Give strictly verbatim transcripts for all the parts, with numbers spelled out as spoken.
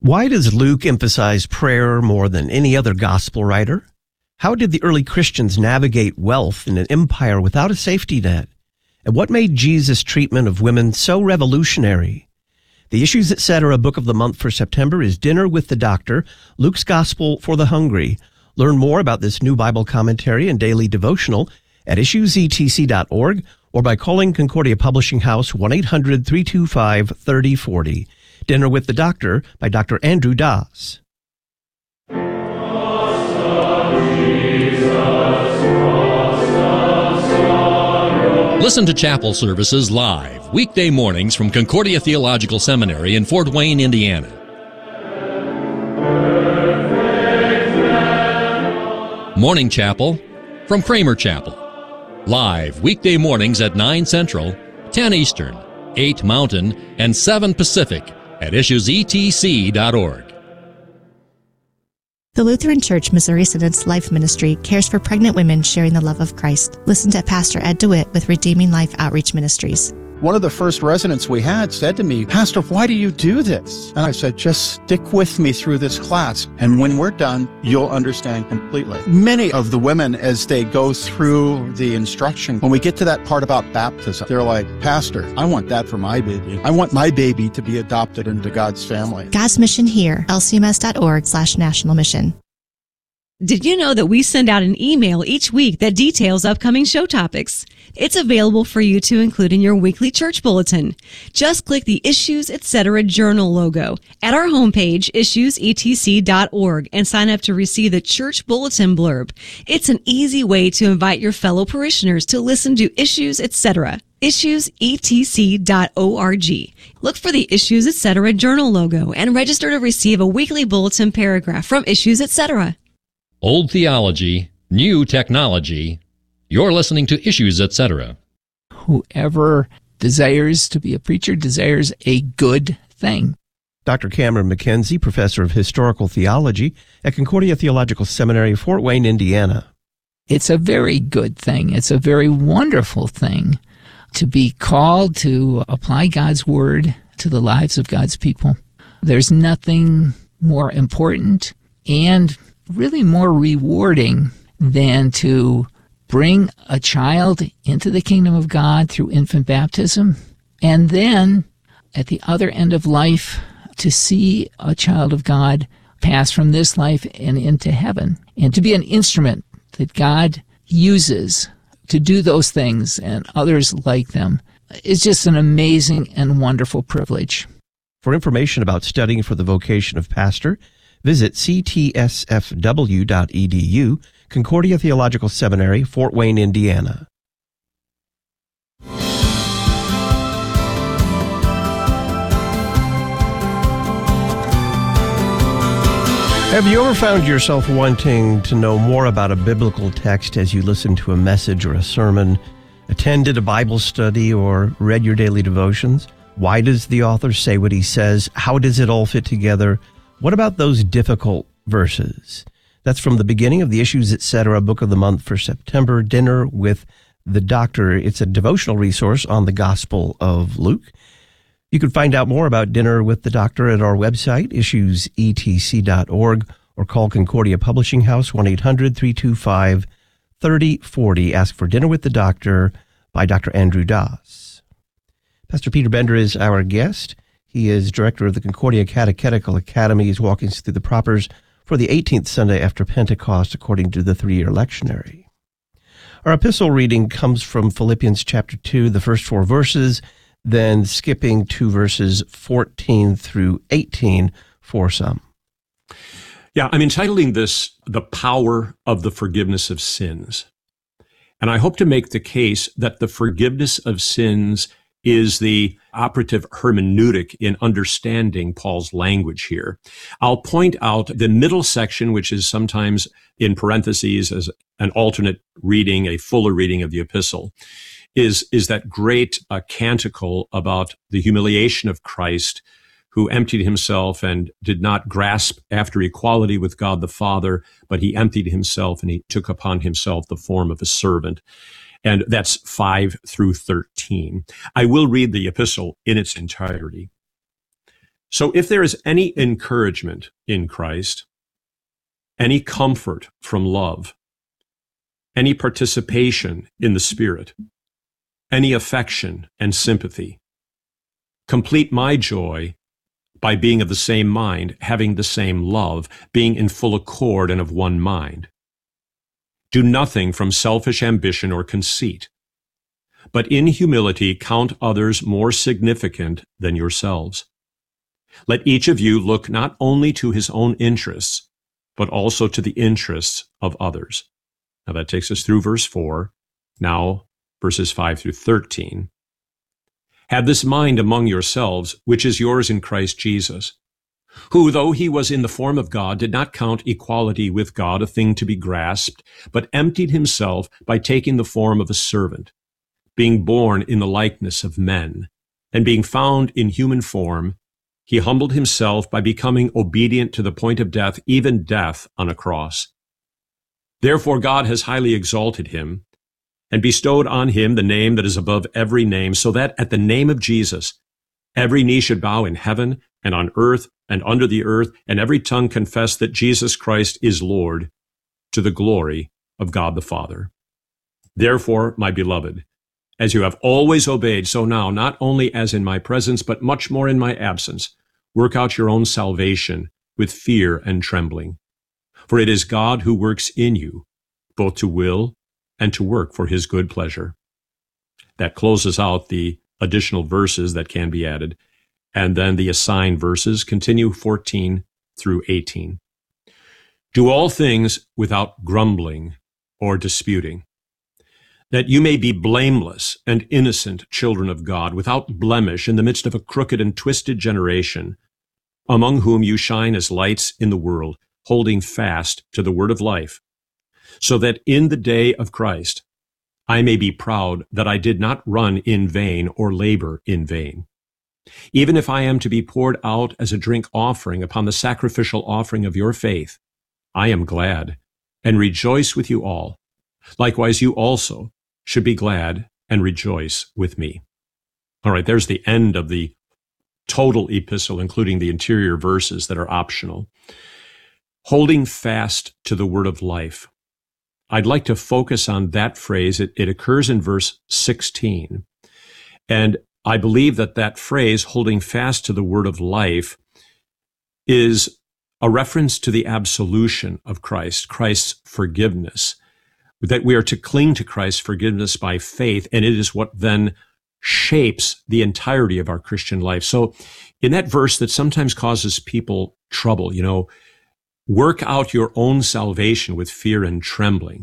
Why does Luke emphasize prayer more than any other gospel writer? How did the early Christians navigate wealth in an empire without a safety net? And what made Jesus' treatment of women so revolutionary? The Issues Etc. book of the month for September is Dinner with the Doctor, Luke's Gospel for the Hungry. Learn more about this new Bible commentary and daily devotional at issues e t c dot org or by calling Concordia Publishing House one eight hundred three two five three oh four oh. Dinner with the Doctor by Doctor Andrew Das. Listen to chapel services live, weekday mornings from Concordia Theological Seminary in Fort Wayne, Indiana. Morning Chapel from Kramer Chapel. Live weekday mornings at nine Central, ten Eastern, eight Mountain, and seven Pacific at issues e t c dot org. The Lutheran Church Missouri Synod's Life Ministry cares for pregnant women sharing the love of Christ. Listen to Pastor Ed DeWitt with Redeeming Life Outreach Ministries. One of the first residents we had said to me, "Pastor, why do you do this?" And I said, "Just stick with me through this class, and when we're done, you'll understand completely." Many of the women, as they go through the instruction, when we get to that part about baptism, they're like, "Pastor, I want that for my baby. I want my baby to be adopted into God's family." God's Mission Here, L C M S dot org slash national mission. Did you know that we send out an email each week that details upcoming show topics? It's available for you to include in your weekly church bulletin. Just click the Issues Etc. Journal logo at our homepage, issues e t c dot org, and sign up to receive the church bulletin blurb. It's an easy way to invite your fellow parishioners to listen to Issues Etc. issues e t c dot org. Look for the Issues Etc. Journal logo and register to receive a weekly bulletin paragraph from Issues Etc. Old theology, new technology. You're listening to Issues Etc. Whoever desires to be a preacher desires a good thing. Doctor Cameron McKenzie, professor of historical theology at Concordia Theological Seminary, Fort Wayne, Indiana. It's a very good thing. It's a very wonderful thing to be called to apply God's word to the lives of God's people. There's nothing more important and really more rewarding than to bring a child into the kingdom of God through infant baptism, and then at the other end of life to see a child of God pass from this life and into heaven, and to be an instrument that God uses to do those things and others like them is just an amazing and wonderful privilege. For information about studying for the vocation of pastor, visit c t s f w dot e d u, Concordia Theological Seminary, Fort Wayne, Indiana. Have you ever found yourself wanting to know more about a biblical text as you listen to a message or a sermon, attended a Bible study, or read your daily devotions? Why does the author say what he says? How does it all fit together? What about those difficult verses? That's from the beginning of the Issues Etc. book of the month for September, Dinner with the Doctor. It's a devotional resource on the Gospel of Luke. You can find out more about Dinner with the Doctor at our website, issues e t c dot org, or call Concordia Publishing House, one eight hundred three two five three oh four oh. Ask for Dinner with the Doctor by Doctor Andrew Das. Pastor Peter Bender is our guest. He is director of the Concordia Catechetical Academy. He's walking us through the propers for the eighteenth Sunday after Pentecost, according to the three-year lectionary. Our epistle reading comes from Philippians chapter two, the first four verses, then skipping to verses fourteen through eighteen for some. Yeah, I'm entitling this, The Power of the Forgiveness of Sins. And I hope to make the case that the forgiveness of sins is the operative hermeneutic in understanding Paul's language here. I'll point out the middle section, which is sometimes in parentheses as an alternate reading, a fuller reading of the epistle, is, is that great uh, canticle about the humiliation of Christ, who emptied himself and did not grasp after equality with God the Father, but he emptied himself and he took upon himself the form of a servant. And that's five through thirteen. I will read the epistle in its entirety. So if there is any encouragement in Christ, any comfort from love, any participation in the Spirit, any affection and sympathy, complete my joy by being of the same mind, having the same love, being in full accord and of one mind. Do nothing from selfish ambition or conceit, but in humility count others more significant than yourselves. Let each of you look not only to his own interests, but also to the interests of others. Now that takes us through verse four, now verses five through thirteen. Have this mind among yourselves, which is yours in Christ Jesus, who, though he was in the form of God, did not count equality with God a thing to be grasped, but emptied himself by taking the form of a servant, being born in the likeness of men, and being found in human form, he humbled himself by becoming obedient to the point of death, even death on a cross. Therefore God has highly exalted him, and bestowed on him the name that is above every name, so that at the name of Jesus every knee should bow in heaven and on earth and under the earth, and every tongue confess that Jesus Christ is Lord, to the glory of God the Father. Therefore, my beloved, as you have always obeyed, so now, not only as in my presence, but much more in my absence, work out your own salvation with fear and trembling. For it is God who works in you, both to will and to work for his good pleasure. That closes out the additional verses that can be added. And then the assigned verses continue fourteen through eighteen. Do all things without grumbling or disputing, that you may be blameless and innocent children of God, without blemish in the midst of a crooked and twisted generation, among whom you shine as lights in the world, holding fast to the word of life, so that in the day of Christ I may be proud that I did not run in vain or labor in vain. Even if I am to be poured out as a drink offering upon the sacrificial offering of your faith, I am glad and rejoice with you all. Likewise, you also should be glad and rejoice with me. All right, there's the end of the total epistle, including the interior verses that are optional. Holding fast to the word of life. I'd like to focus on that phrase. It, it occurs in verse sixteen. And I believe that that phrase, holding fast to the word of life, is a reference to the absolution of Christ, Christ's forgiveness, that we are to cling to Christ's forgiveness by faith, and it is what then shapes the entirety of our Christian life. So in that verse that sometimes causes people trouble, you know, work out your own salvation with fear and trembling.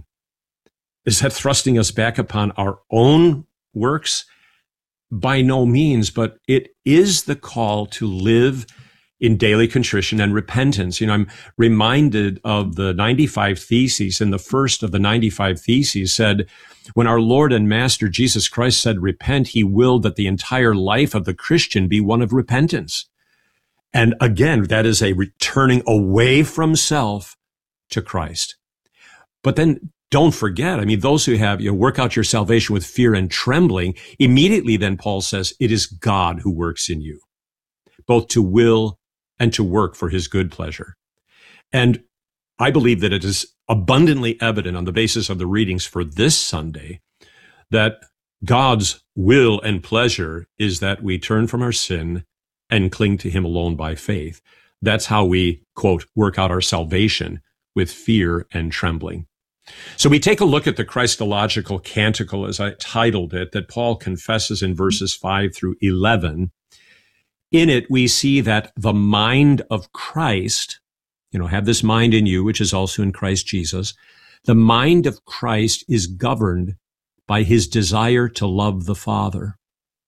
Is that thrusting us back upon our own works? By no means, but it is the call to live in daily contrition and repentance. You know, I'm reminded of the ninety-five Theses, and the first of the ninety-five Theses said, when our Lord and Master Jesus Christ said, repent, he willed that the entire life of the Christian be one of repentance. And again, that is a returning away from self to Christ. But then don't forget, I mean, those who have, you know, work out your salvation with fear and trembling, immediately then Paul says, it is God who works in you, both to will and to work for his good pleasure. And I believe that it is abundantly evident on the basis of the readings for this Sunday that God's will and pleasure is that we turn from our sin and cling to him alone by faith. That's how we, quote, work out our salvation with fear and trembling. So we take a look at the Christological canticle, as I titled it, that Paul confesses in verses five through eleven. In it, we see that the mind of Christ, you know, have this mind in you, which is also in Christ Jesus. The mind of Christ is governed by his desire to love the Father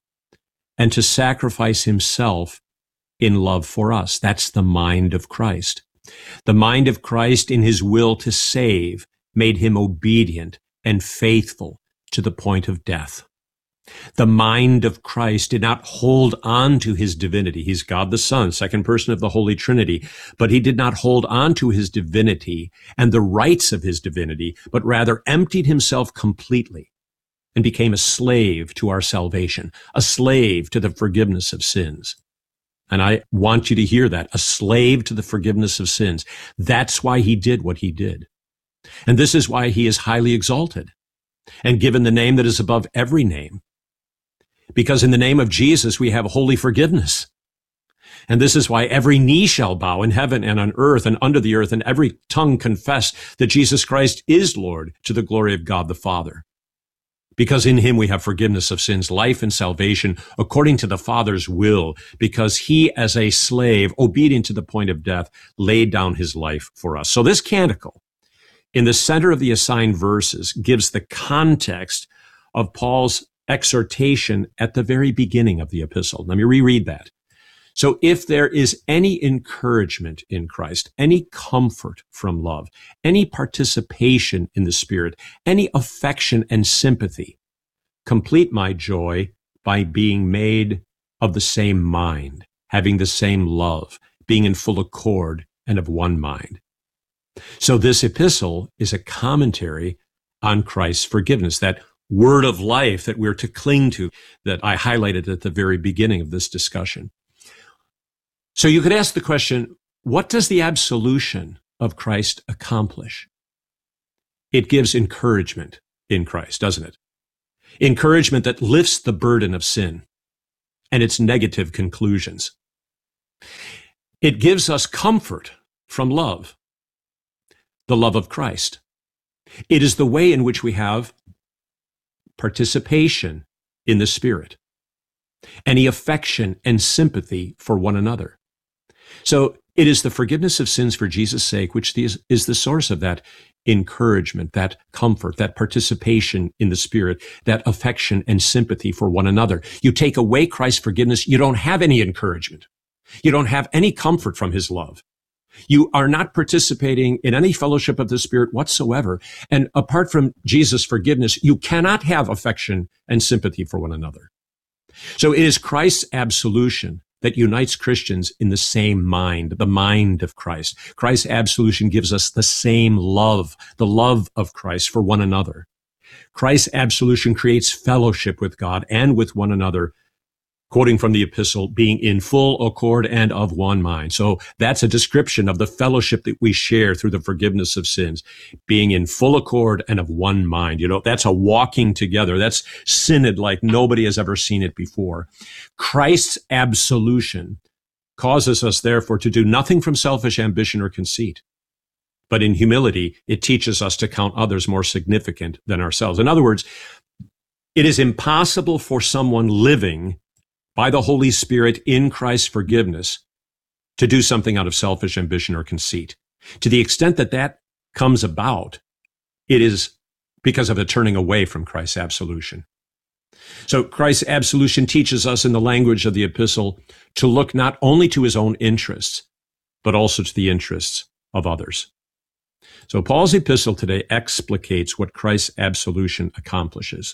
and to sacrifice himself in love for us. That's the mind of Christ. The mind of Christ in his will to save made him obedient and faithful to the point of death. The mind of Christ did not hold on to his divinity. He's God the Son, second person of the Holy Trinity, but he did not hold on to his divinity and the rights of his divinity, but rather emptied himself completely and became a slave to our salvation, a slave to the forgiveness of sins. And I want you to hear that. A slave to the forgiveness of sins. That's why he did what he did. And this is why he is highly exalted and given the name that is above every name. Because in the name of Jesus, we have holy forgiveness. And this is why every knee shall bow in heaven and on earth and under the earth, and every tongue confess that Jesus Christ is Lord, to the glory of God the Father. Because in him we have forgiveness of sins, life and salvation according to the Father's will, because he, as a slave, obedient to the point of death, laid down his life for us. So this canticle, in the center of the assigned verses, gives the context of Paul's exhortation at the very beginning of the epistle. Let me reread that. So if there is any encouragement in Christ, any comfort from love, any participation in the Spirit, any affection and sympathy, complete my joy by being made of the same mind, having the same love, being in full accord and of one mind. So this epistle is a commentary on Christ's forgiveness, that word of life that we're to cling to, that I highlighted at the very beginning of this discussion. So you could ask the question, what does the absolution of Christ accomplish? It gives encouragement in Christ, doesn't it? Encouragement that lifts the burden of sin and its negative conclusions. It gives us comfort from love, the love of Christ. It is the way in which we have participation in the Spirit, any affection and sympathy for one another. So it is the forgiveness of sins for Jesus' sake, which is the source of that encouragement, that comfort, that participation in the Spirit, that affection and sympathy for one another. You take away Christ's forgiveness, you don't have any encouragement. You don't have any comfort from his love. You are not participating in any fellowship of the Spirit whatsoever. And apart from Jesus' forgiveness, you cannot have affection and sympathy for one another. So it is Christ's absolution that unites Christians in the same mind, the mind of Christ. Christ's absolution gives us the same love, the love of Christ for one another. Christ's absolution creates fellowship with God and with one another, quoting from the epistle, being in full accord and of one mind. So that's a description of the fellowship that we share through the forgiveness of sins, being in full accord and of one mind. You know, that's a walking together. That's synod like nobody has ever seen it before. Christ's absolution causes us, therefore, to do nothing from selfish ambition or conceit. But in humility, it teaches us to count others more significant than ourselves. In other words, it is impossible for someone living by the Holy Spirit in Christ's forgiveness to do something out of selfish ambition or conceit. To the extent that that comes about, it is because of a turning away from Christ's absolution. So Christ's absolution teaches us, in the language of the epistle, to look not only to his own interests, but also to the interests of others. So Paul's epistle today explicates what Christ's absolution accomplishes.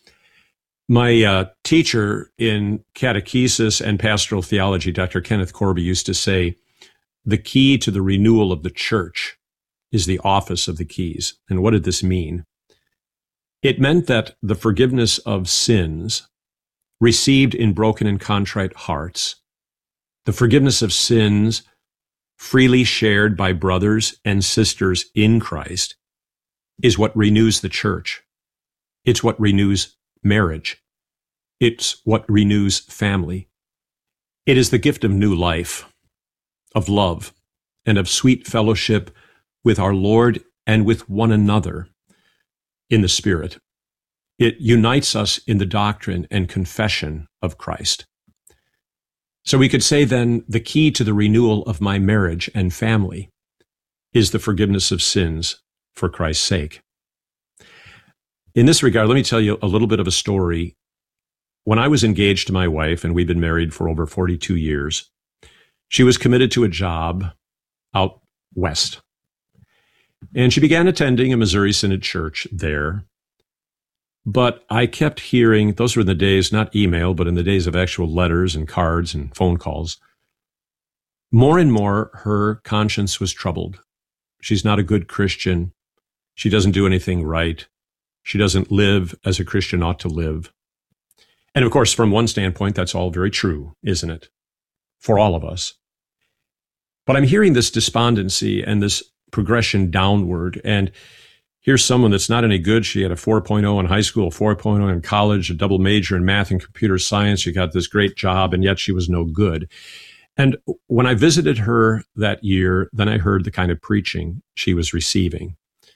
My uh, teacher in catechesis and pastoral theology, Doctor Kenneth Corby, used to say, the key to the renewal of the church is the office of the keys. And what did this mean? It meant that the forgiveness of sins received in broken and contrite hearts, the forgiveness of sins freely shared by brothers and sisters in Christ, is what renews the church. It's what renews marriage. It's what renews family. It is the gift of new life, of love, and of sweet fellowship with our Lord and with one another in the Spirit. It unites us in the doctrine and confession of Christ. So we could say then the key to the renewal of my marriage and family is the forgiveness of sins for Christ's sake. In this regard, let me tell you a little bit of a story. When I was engaged to my wife, and we've been married for over forty-two years, she was committed to a job out west. And she began attending a Missouri Synod church there. But I kept hearing, those were in the days, not email, but in the days of actual letters and cards and phone calls, more and more her conscience was troubled. She's not a good Christian. She doesn't do anything right. She doesn't live as a Christian ought to live. And of course, from one standpoint, that's all very true, isn't it? for all of us. But I'm hearing this despondency and this progression downward. And here's someone that's not any good. She had a four point oh in high school, four point oh in college, a double major in math and computer science. She got this great job, and yet she was no good. And when I visited her that year, then I heard the kind of preaching she was receiving.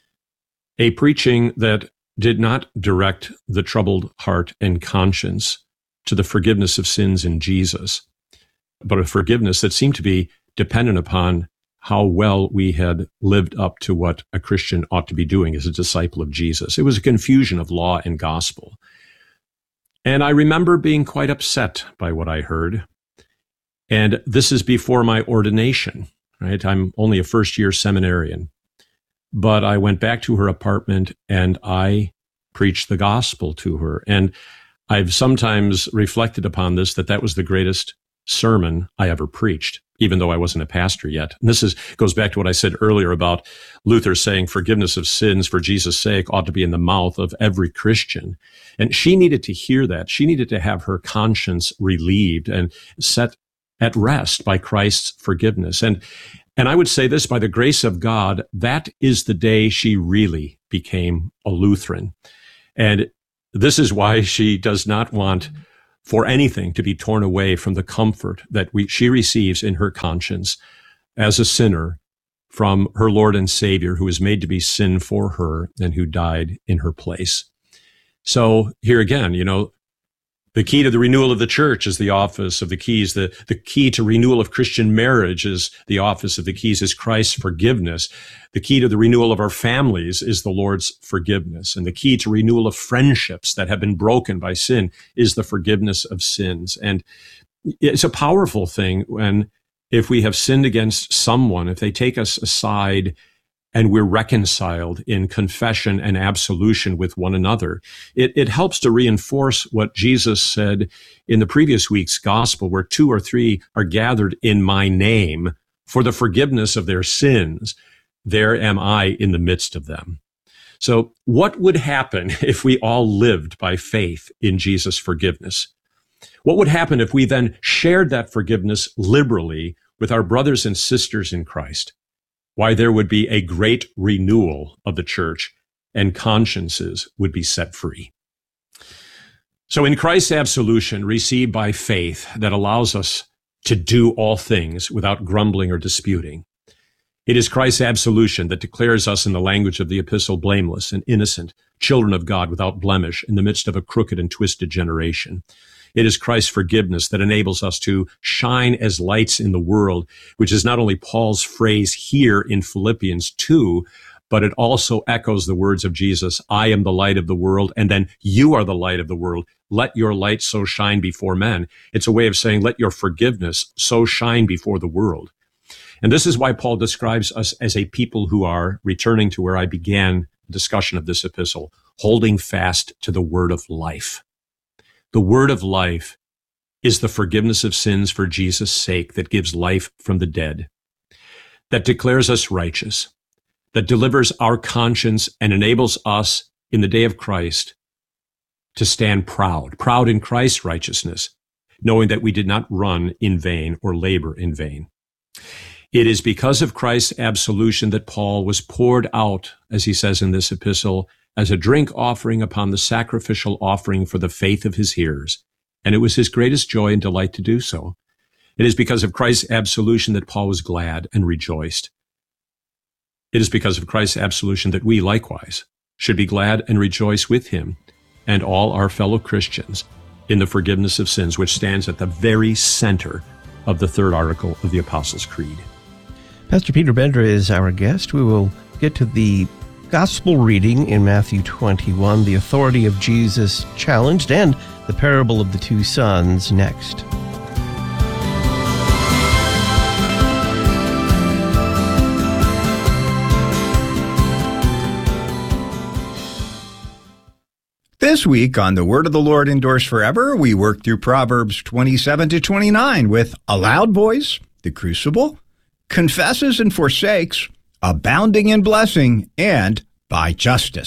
A preaching that did not direct the troubled heart and conscience to the forgiveness of sins in Jesus, but a forgiveness that seemed to be dependent upon how well we had lived up to what a Christian ought to be doing as a disciple of Jesus. It was a confusion of law and gospel. And I remember being quite upset by what I heard. And this is before my ordination, right? I'm only a first-year seminarian. But I went back to her apartment and I preached the gospel to her. And I've sometimes reflected upon this, that that was the greatest sermon I ever preached, even though I wasn't a pastor yet. And this is goes back to what I said earlier about Luther saying forgiveness of sins for Jesus' sake ought to be in the mouth of every Christian. And she needed to hear that. She needed to have her conscience relieved and set at rest by Christ's forgiveness. And and I would say this, by the grace of God, that is the day she really became a Lutheran. And this is why she does not want for anything to be torn away from the comfort that we, she receives in her conscience as a sinner from her Lord and Savior, who was made to be sin for her and who died in her place. So here again, you know, the key to the renewal of the church is the office of the keys. The, the key to renewal of Christian marriage is the office of the keys is Christ's forgiveness. The key to the renewal of our families is the Lord's forgiveness. And the key to renewal of friendships that have been broken by sin is the forgiveness of sins. And it's a powerful thing when, if we have sinned against someone, if they take us aside and we're reconciled in confession and absolution with one another, It, it helps to reinforce what Jesus said in the previous week's gospel, where two or three are gathered in my name for the forgiveness of their sins. There am I in the midst of them. So what would happen if we all lived by faith in Jesus' forgiveness? What would happen if we then shared that forgiveness liberally with our brothers and sisters in Christ? Why, there would be a great renewal of the church and consciences would be set free. So in Christ's absolution received by faith that allows us to do all things without grumbling or disputing, it is Christ's absolution that declares us, in the language of the epistle, blameless and innocent, children of God without blemish in the midst of a crooked and twisted generation. It is Christ's forgiveness that enables us to shine as lights in the world, which is not only Paul's phrase here in Philippians two, but it also echoes the words of Jesus, I am the light of the world, and then you are the light of the world. Let your light so shine before men. It's a way of saying, let your forgiveness so shine before the world. And this is why Paul describes us as a people who are, returning to where I began the discussion of this epistle, holding fast to the word of life. The word of life is the forgiveness of sins for Jesus' sake that gives life from the dead, that declares us righteous, that delivers our conscience and enables us in the day of Christ to stand proud, proud in Christ's righteousness, knowing that we did not run in vain or labor in vain. It is because of Christ's absolution that Paul was poured out, as he says in this epistle, as a drink offering upon the sacrificial offering for the faith of his hearers. And it was his greatest joy and delight to do so. It is because of Christ's absolution that Paul was glad and rejoiced. It is because of Christ's absolution that we likewise should be glad and rejoice with him and all our fellow Christians in the forgiveness of sins, which stands at the very center of the third article of the Apostles' Creed. Pastor Peter Bender is our guest. We will get to the Gospel reading in Matthew twenty-one, the authority of Jesus challenged, and the parable of the two sons next. This week on The Word of the Lord Endures Forever, we work through Proverbs twenty-seven to twenty-nine with a loud voice, the crucible, confesses and forsakes, abounding in blessing, and by justice.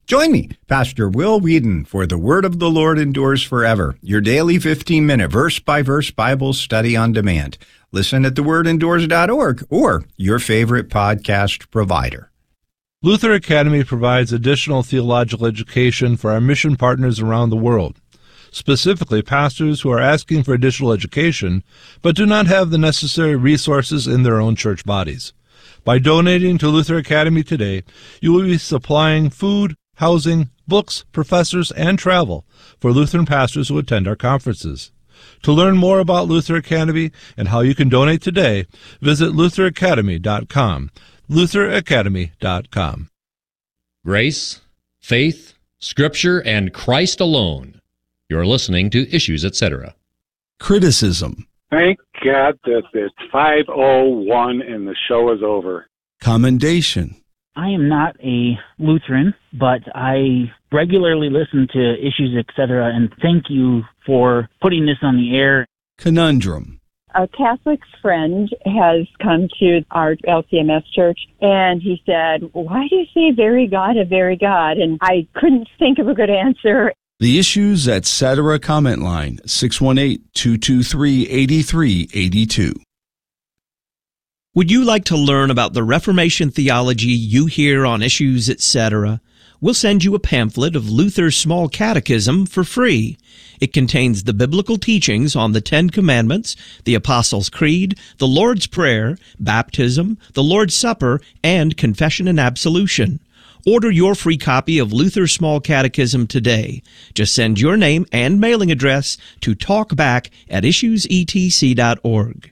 Join me, Pastor Will Whedon, for the Word of the Lord Endures Forever, your daily fifteen-minute verse-by-verse Bible study on demand. Listen at the word endures dot org or your favorite podcast provider. Luther Academy provides additional theological education for our mission partners around the world, specifically pastors who are asking for additional education but do not have the necessary resources in their own church bodies. By donating to Luther Academy today, you will be supplying food, housing, books, professors, and travel for Lutheran pastors who attend our conferences. To learn more about Luther Academy and how you can donate today, visit luther academy dot com. luther academy dot com. Grace, faith, Scripture, and Christ alone. You're listening to Issues, et cetera. Criticism. Thank God that it's five oh one and the show is over. Commendation. I am not a Lutheran, but I regularly listen to Issues, et cetera, and thank you for putting this on the air. Conundrum. A Catholic friend has come to our L C M S church, and he said, why do you say very God, a very God? And I couldn't think of a good answer. The Issues, et cetera comment line, six one eight, two two three, eight three eight two. Would you like to learn about the Reformation theology you hear on Issues, et cetera? We'll send you a pamphlet of Luther's Small Catechism for free. It contains the biblical teachings on the Ten Commandments, the Apostles' Creed, the Lord's Prayer, baptism, the Lord's Supper, and confession and absolution. Order your free copy of Luther's Small Catechism today. Just send your name and mailing address to talkback at issues e t c dot org.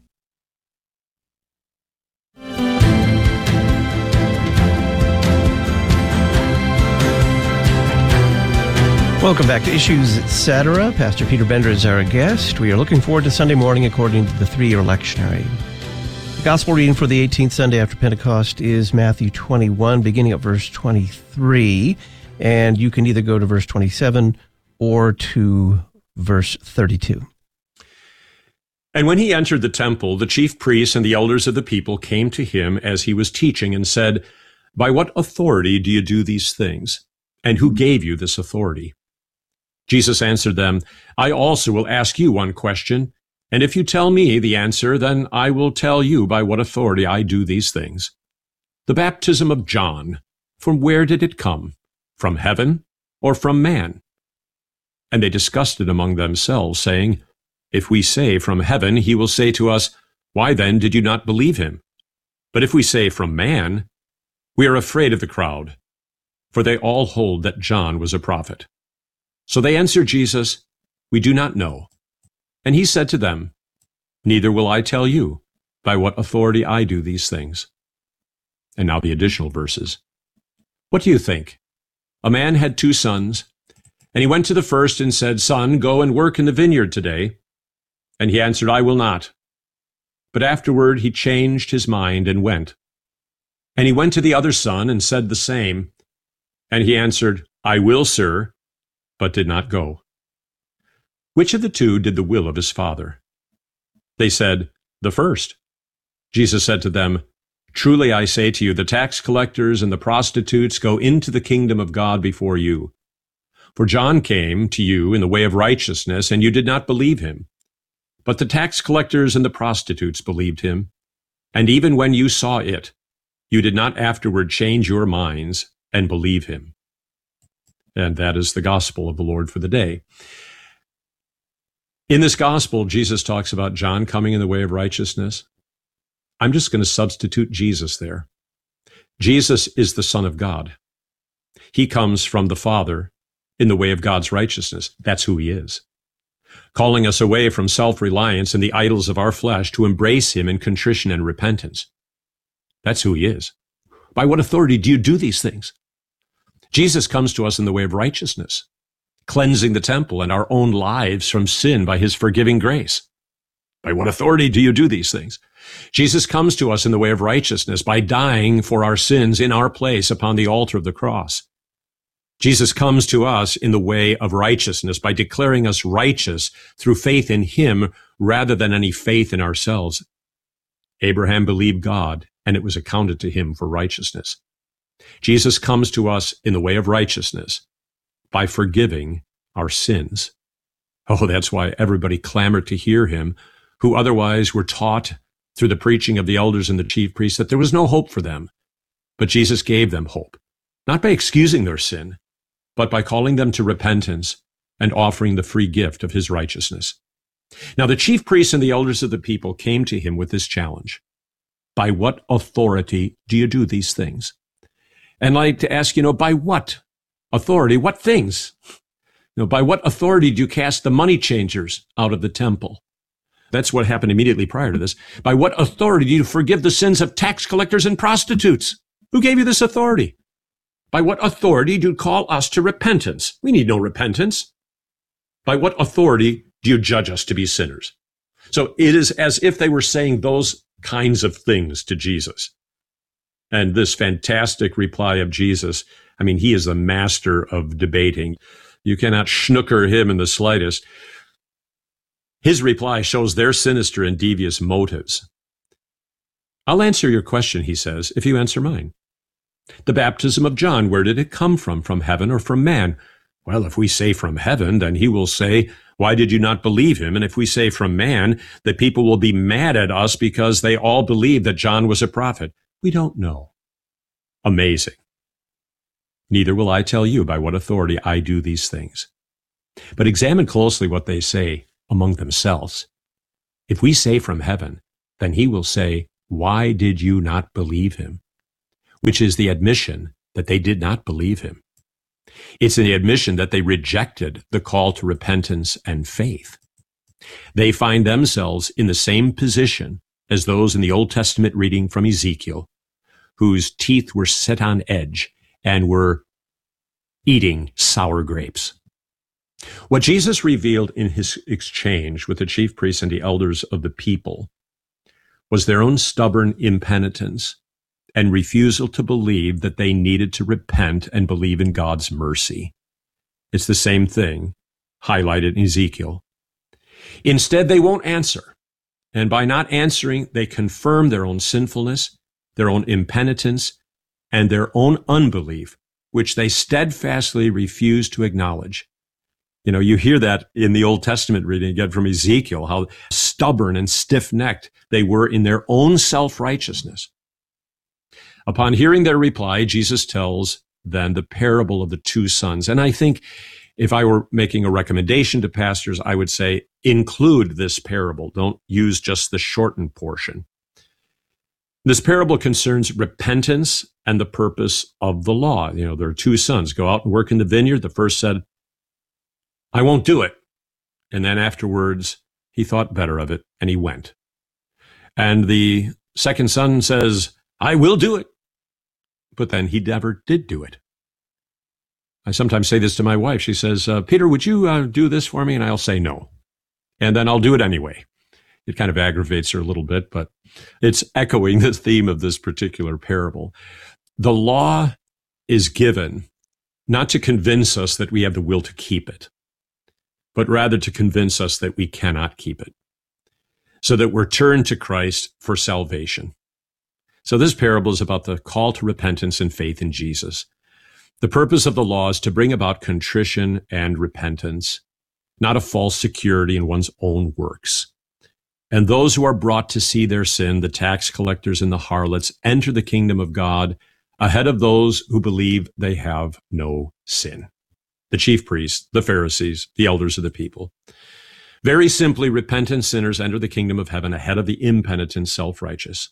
Welcome back to Issues, et cetera. Pastor Peter Bender is our guest. We are looking forward to Sunday morning according to the three-year lectionary. The Gospel reading for the eighteenth Sunday after Pentecost is Matthew twenty-one, beginning at verse twenty-three. And you can either go to verse twenty-seven or to verse thirty-two. And when he entered the temple, the chief priests and the elders of the people came to him as he was teaching and said, "By what authority do you do these things? And who gave you this authority?" Jesus answered them, "I also will ask you one question, and if you tell me the answer, then I will tell you by what authority I do these things. The baptism of John, from where did it come? From heaven or from man?" And they discussed it among themselves, saying, "If we say from heaven, he will say to us, 'Why then did you not believe him?' But if we say from man, we are afraid of the crowd, for they all hold that John was a prophet." So they answered Jesus, "We do not know." And he said to them, "Neither will I tell you by what authority I do these things." And now the additional verses. "What do you think? A man had two sons, and he went to the first and said, 'Son, go and work in the vineyard today.' And he answered, 'I will not.' But afterward he changed his mind and went. And he went to the other son and said the same. And he answered, 'I will, sir,' but did not go. Which of the two did the will of his father?" They said, "The first." Jesus said to them, "Truly I say to you, the tax collectors and the prostitutes go into the kingdom of God before you. For John came to you in the way of righteousness, and you did not believe him. But the tax collectors and the prostitutes believed him. And even when you saw it, you did not afterward change your minds and believe him." And that is the gospel of the Lord for the day. In this gospel, Jesus talks about John coming in the way of righteousness. I'm just going to substitute Jesus there. Jesus is the Son of God. He comes from the Father in the way of God's righteousness. That's who he is. Calling us away from self-reliance and the idols of our flesh to embrace him in contrition and repentance. That's who he is. By what authority do you do these things? Jesus comes to us in the way of righteousness, cleansing the temple and our own lives from sin by his forgiving grace. By what authority do you do these things? Jesus comes to us in the way of righteousness by dying for our sins in our place upon the altar of the cross. Jesus comes to us in the way of righteousness by declaring us righteous through faith in him rather than any faith in ourselves. Abraham believed God, and it was accounted to him for righteousness. Jesus comes to us in the way of righteousness by forgiving our sins. Oh, that's why everybody clamored to hear him, who otherwise were taught through the preaching of the elders and the chief priests that there was no hope for them. But Jesus gave them hope, not by excusing their sin, but by calling them to repentance and offering the free gift of his righteousness. Now the chief priests and the elders of the people came to him with this challenge. By what authority do you do these things? And I'd like to ask, you know, by what authority, what things? You know, by what authority do you cast the money changers out of the temple? That's what happened immediately prior to this. By what authority do you forgive the sins of tax collectors and prostitutes? Who gave you this authority? By what authority do you call us to repentance? We need no repentance. By what authority do you judge us to be sinners? So it is as if they were saying those kinds of things to Jesus. And this fantastic reply of Jesus, I mean, he is the master of debating. You cannot snooker him in the slightest. His reply shows their sinister and devious motives. I'll answer your question, he says, if you answer mine. The baptism of John, where did it come from? From heaven or from man? Well, if we say from heaven, then he will say, why did you not believe him? And if we say from man, the people will be mad at us because they all believed that John was a prophet. We don't know. Amazing. Neither will I tell you by what authority I do these things. But examine closely what they say among themselves. If we say from heaven, then he will say, why did you not believe him? Which is the admission that they did not believe him. It's the admission that they rejected the call to repentance and faith. They find themselves in the same position as those in the Old Testament reading from Ezekiel, whose teeth were set on edge and were eating sour grapes. What Jesus revealed in his exchange with the chief priests and the elders of the people was their own stubborn impenitence and refusal to believe that they needed to repent and believe in God's mercy. It's the same thing highlighted in Ezekiel. Instead, they won't answer. And by not answering, they confirm their own sinfulness, their own impenitence, and their own unbelief, which they steadfastly refuse to acknowledge. You know, you hear that in the Old Testament reading again from Ezekiel, how stubborn and stiff-necked they were in their own self-righteousness. Upon hearing their reply, Jesus tells them the parable of the two sons. And I think if I were making a recommendation to pastors, I would say include this parable. Don't use just the shortened portion. This parable concerns repentance and the purpose of the law. You know, there are two sons. Go out and work in the vineyard. The first said, I won't do it. And then afterwards, he thought better of it and he went. And the second son says, I will do it. But then he never did do it. I sometimes say this to my wife. She says, uh, Peter, would you uh, do this for me? And I'll say no. And then I'll do it anyway. It kind of aggravates her a little bit, but it's echoing the theme of this particular parable. The law is given not to convince us that we have the will to keep it, but rather to convince us that we cannot keep it, so that we're turned to Christ for salvation. So this parable is about the call to repentance and faith in Jesus. The purpose of the law is to bring about contrition and repentance, not a false security in one's own works. And those who are brought to see their sin, the tax collectors and the harlots, enter the kingdom of God ahead of those who believe they have no sin. The chief priests, the Pharisees, the elders of the people. Very simply, repentant sinners enter the kingdom of heaven ahead of the impenitent self-righteous.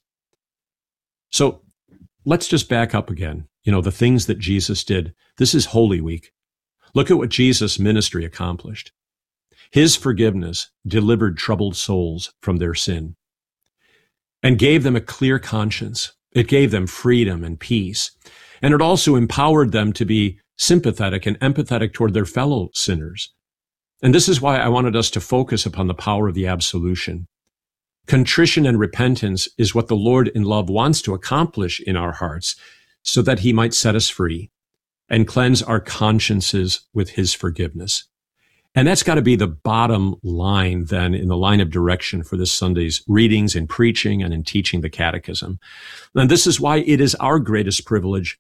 So let's just back up again. You know, the things that Jesus did. This is Holy Week. Look at what Jesus' ministry accomplished. His forgiveness delivered troubled souls from their sin and gave them a clear conscience. It gave them freedom and peace. And it also empowered them to be sympathetic and empathetic toward their fellow sinners. And this is why I wanted us to focus upon the power of the absolution. Contrition and repentance is what the Lord in love wants to accomplish in our hearts so that he might set us free and cleanse our consciences with his forgiveness. And that's got to be the bottom line then in the line of direction for this Sunday's readings and preaching and in teaching the catechism. And this is why it is our greatest privilege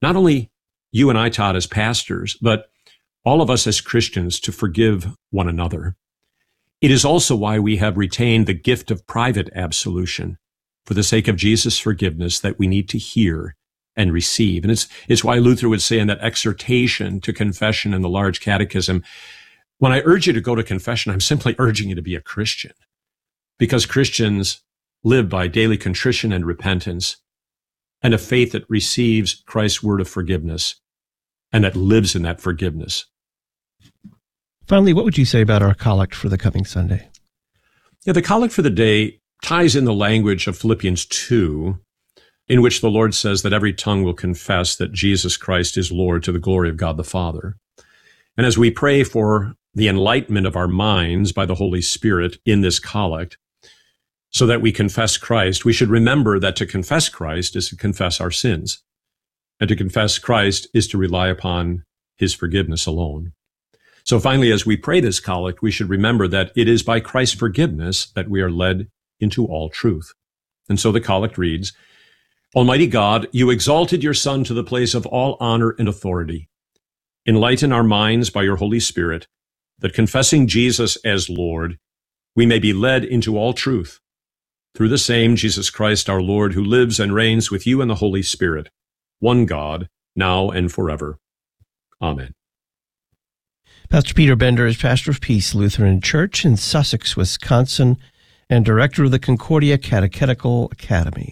not only you and I, Todd, as pastors, but all of us as Christians to forgive one another. It is also why we have retained the gift of private absolution for the sake of Jesus' forgiveness that we need to hear and receive. And it's, it's why Luther would say in that exhortation to confession in the large catechism, when I urge you to go to confession, I'm simply urging you to be a Christian, because Christians live by daily contrition and repentance and a faith that receives Christ's word of forgiveness and that lives in that forgiveness. Finally, what would you say about our collect for the coming Sunday? Yeah, the collect for the day ties in the language of Philippians two, in which the Lord says that every tongue will confess that Jesus Christ is Lord to the glory of God the Father. And as we pray for the enlightenment of our minds by the Holy Spirit in this collect, so that we confess Christ, we should remember that to confess Christ is to confess our sins. And to confess Christ is to rely upon his forgiveness alone. So finally, as we pray this collect, we should remember that it is by Christ's forgiveness that we are led into all truth. And so the collect reads, Almighty God, you exalted your Son to the place of all honor and authority. Enlighten our minds by your Holy Spirit, that confessing Jesus as Lord, we may be led into all truth. Through the same Jesus Christ our Lord, who lives and reigns with you in the Holy Spirit, one God, now and forever. Amen. Pastor Peter Bender is pastor of Peace Lutheran Church in Sussex, Wisconsin, and director of the Concordia Catechetical Academy.